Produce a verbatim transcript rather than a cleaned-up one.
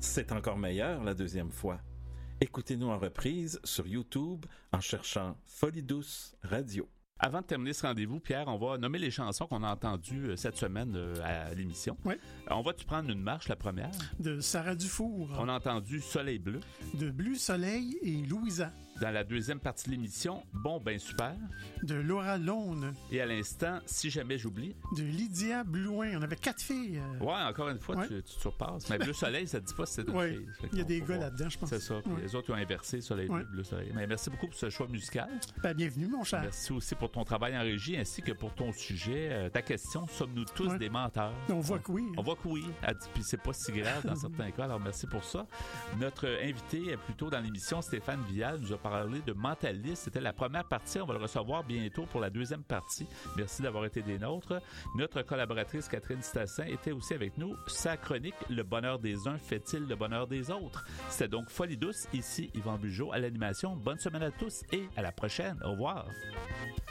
c'est encore meilleur la deuxième fois. Écoutez-nous en reprise sur YouTube en cherchant Folie Douce Radio. Avant de terminer ce rendez-vous, Pierre, on va nommer les chansons qu'on a entendues cette semaine à l'émission. Oui. On va-tu prendre une marche, la première? De Sarah Dufour. On a entendu Soleil bleu. De Bleu Soleil et Louisa. Dans la deuxième partie de l'émission, Bon ben super. De Laura Lone. Et à l'instant, Si jamais j'oublie. De Lydia Blouin. On avait quatre filles. Euh... Ouais, encore une fois, ouais. tu, tu te surpasses. Mais Bleu Soleil, ça te dit pas si c'est une ouais. fille. Il y a des gars voir. Là-dedans, je pense. C'est ça. Puis ouais. les autres ont inversé Soleil ouais. bleu, Bleu Soleil. Mais merci beaucoup pour ce choix musical. Ben, bienvenue, mon cher. Merci aussi pour ton travail en régie ainsi que pour ton sujet. Euh, ta question, sommes-nous tous ouais. des menteurs? On voit que oui. On, on voit que oui. Puis c'est pas si grave dans certains cas. Alors merci pour ça. Notre invité, plus tôt dans l'émission, Stéphane Vial, nous a parlé de mentalité. C'était la première partie. On va le recevoir bientôt pour la deuxième partie. Merci d'avoir été des nôtres. Notre collaboratrice Catherine Stassin était aussi avec nous. Sa chronique « Le bonheur des uns fait-il le bonheur des autres ?» C'était donc Folie douce. Ici, Yvan Bugeaud à l'animation. Bonne semaine à tous et à la prochaine. Au revoir.